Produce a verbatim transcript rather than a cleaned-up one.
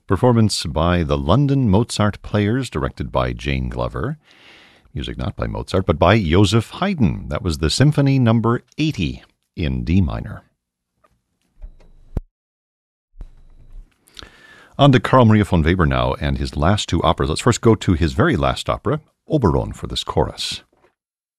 Performance by the London Mozart Players, directed by Jane Glover. Music not by Mozart, but by Joseph Haydn. That was the Symphony Number eighty in D minor. On to Carl Maria von Weber now and his last two operas. Let's first go to his very last opera, Oberon, for this chorus.